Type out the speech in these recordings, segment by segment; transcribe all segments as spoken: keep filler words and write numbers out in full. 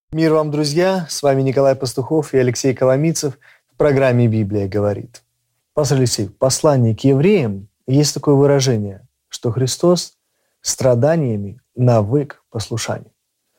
Мир вам, друзья! С вами Николай Пастухов и Алексей Коломийцев в программе «Библия говорит». Пастор Алексей, в послании к евреям есть такое выражение, что Христос страданиями навык послушанию.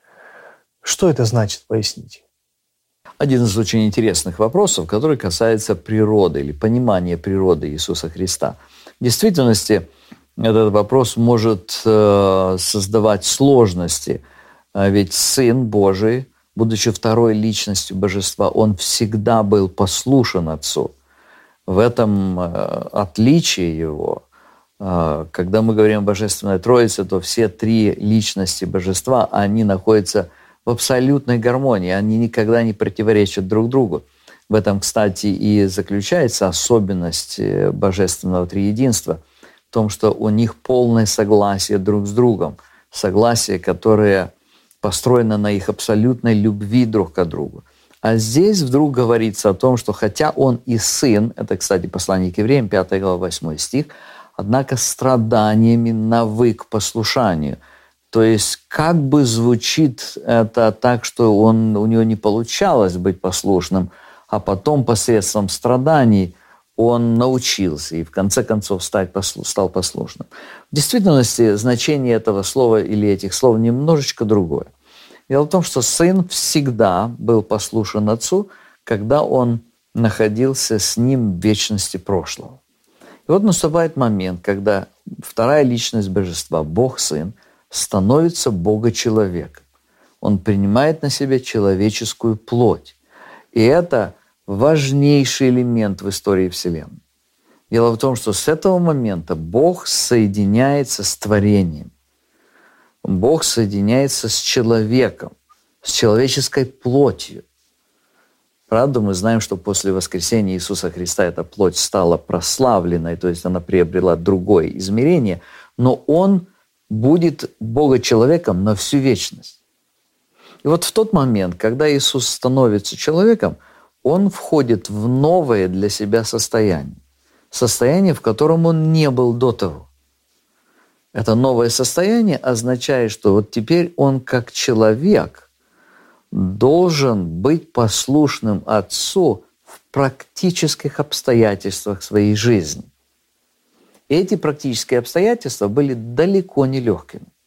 Что это значит? Поясните. Один из очень интересных вопросов, который касается природы или понимания природы Иисуса Христа. В действительности, этот вопрос может э, создавать сложности, ведь Сын Божий, будучи второй личностью Божества, Он всегда был послушен Отцу. В этом э, отличие Его. Э, когда мы говорим о Божественной Троице, то все три личности Божества, они находятся в абсолютной гармонии, они никогда не противоречат друг другу. В этом, кстати, и заключается особенность Божественного Триединства, в том, что у них полное согласие друг с другом, согласие, которое построено на их абсолютной любви друг к другу. А здесь вдруг говорится о том, что хотя он и сын, это, кстати, послание к евреям, пятая глава, восьмой стих, однако страданиями навык послушанию. То есть как бы звучит это так, что он, у него не получалось быть послушным, а потом посредством страданий он научился и в конце концов стать, стал послушным. В действительности значение этого слова или этих слов немножечко другое. Дело в том, что сын всегда был послушен отцу, когда он находился с ним в вечности прошлого. И вот наступает момент, когда вторая личность Божества, Бог-Сын, становится Бога-человеком. Он принимает на себя человеческую плоть. И это важнейший элемент в истории Вселенной. Дело в том, что с этого момента Бог соединяется с творением. Бог соединяется с человеком, с человеческой плотью. Правда, мы знаем, что после воскресения Иисуса Христа эта плоть стала прославленной, то есть она приобрела другое измерение, но Он будет Бога-человеком на всю вечность. И вот в тот момент, когда Иисус становится человеком, Он входит в новое для себя состояние. Состояние, в котором Он не был до того. Это новое состояние означает, что вот теперь Он как человек должен быть послушным Отцу в практических обстоятельствах своей жизни. И эти практические обстоятельства были далеко не легкими.